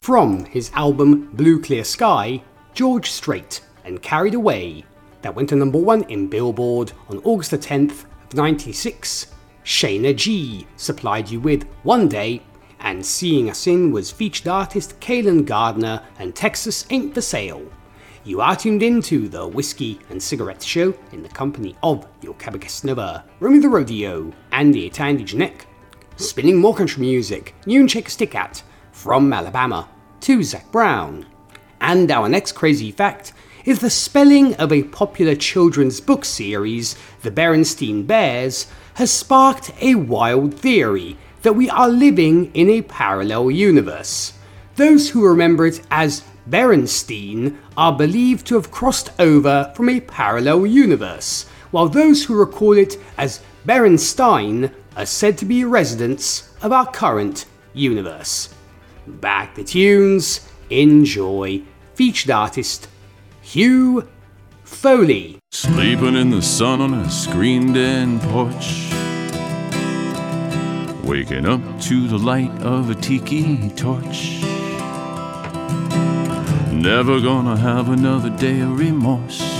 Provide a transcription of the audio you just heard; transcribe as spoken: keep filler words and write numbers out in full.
From his album Blue Clear Sky, George Strait and Carried Away, that went to number one in Billboard on August the tenth of ninety-six. Shayna G supplied you with One Day, and Seeing Us In was featured artist Kaylin Gardner and Texas Ain't For Sale. You are tuned into the Whiskey and Cigarette Show in the company of your Cabocast Nova, Romy the Rodeo, and the Tandy Janek, spinning more country music you can check a stick at, from Alabama to Zac Brown. And our next crazy fact is the spelling of a popular children's book series, The Berenstein Bears, has sparked a wild theory that we are living in a parallel universe. Those who remember it as Berenstein are believed to have crossed over from a parallel universe, while those who recall it as Berenstein are said to be residents of our current universe. Back to tunes, enjoy. Featured artist Hugh Foley. Sleeping in the sun on a screened-in porch, waking up to the light of a tiki torch. Never gonna have another day of remorse.